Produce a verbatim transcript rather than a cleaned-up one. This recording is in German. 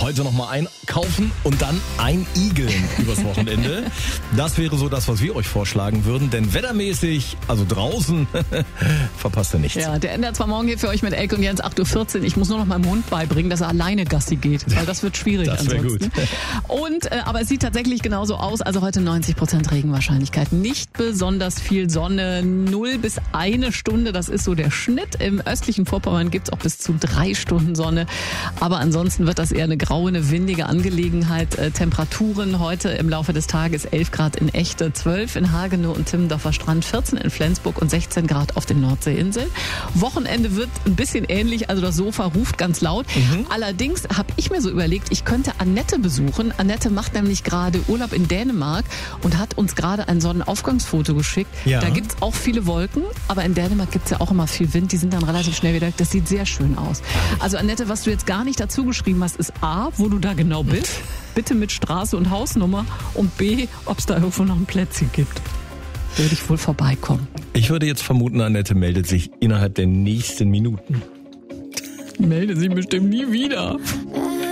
heute nochmal einkaufen und dann einigeln übers Wochenende. Das wäre so das, was wir euch vorschlagen würden, denn wettermäßig, also draußen, verpasst ihr nichts. Ja, der N D R zwei Morgen hier für euch mit Elke und Jens, acht Uhr vierzehn. Ich muss nur noch meinem Hund beibringen, dass er alleine Gassi geht, weil das wird schwierig das ansonsten. Gut. Und, äh, aber es sieht tatsächlich genauso aus, also heute neunzig Prozent Regenwahrscheinlichkeit. Nicht besonders viel Sonne, null bis eine Stunde, das ist so der Schnitt. Im östlichen Vorpommern gibt's auch bis zu drei Stunden Sonne. Aber ansonsten wird das eher eine graue, eine windige Angelegenheit. Äh, Temperaturen heute im Laufe des Tages elf Grad in Echte, zwölf in Hagenow und Timmendorfer Strand, vierzehn in Flensburg und sechzehn Grad auf den Nordseeinseln. Wochenende wird ein bisschen ähnlich, also das Sofa ruft ganz laut. Mhm. Allerdings habe ich mir so überlegt, ich könnte Annette besuchen. Annette macht nämlich gerade Urlaub in Dänemark und hat uns gerade ein Sonnenaufgangsfoto geschickt. Ja. Da gibt's auch viele Wolken, aber in Dänemark gibt's ja auch immer viel Wind. Die sind dann relativ schnell wieder weg. Das sieht sehr schön aus. Also Annette, was du jetzt gar nicht dazu geschrieben hast, ist A, wo du da genau bist. Bitte mit Straße und Hausnummer. Und B, ob es da irgendwo noch ein Plätzchen gibt. Würde ich wohl vorbeikommen. Ich würde jetzt vermuten, Annette meldet sich innerhalb der nächsten Minuten. Meldet sich bestimmt nie wieder.